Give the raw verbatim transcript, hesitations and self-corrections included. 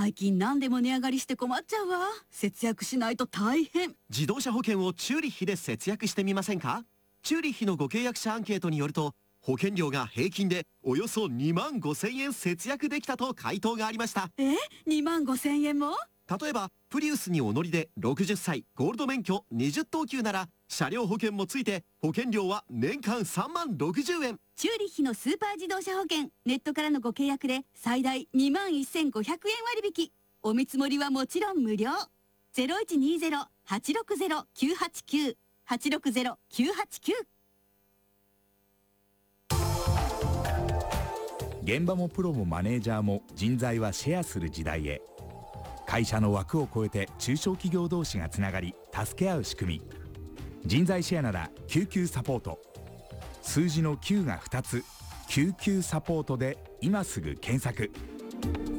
最近何でも値上がりして困っちゃうわ。節約しないと大変。 自動車保険をチューリッヒで節約してみませんか？チューリッヒのご契約者アンケートによると、保険料が平均でおよそにまんごせんえん節約できたと回答がありました。 え、にまんごせんえんも？ 例えばプリウスにお乗りでろくじゅっさいゴールド免許にじゅっとうきゅうなら、車両保険もついて保険料は年間さんまんろくじゅうえん。 チューリッヒのスーパー自動車保険、ネットからのご契約で最大にまんせんごひゃくえん割引。お見積もりはもちろん無料。 ゼロいちにゼロ はちろくゼロ きゅうはちきゅう はちろくゼロ きゅうはちきゅう。 現場もプロもマネージャーも人材はシェアする時代へ。会社の枠を超えて中小企業同士がつながり助け合う仕組み、人材シェアなら救急サポート。数字のきゅうがふたつ、救急サポートで今すぐ検索。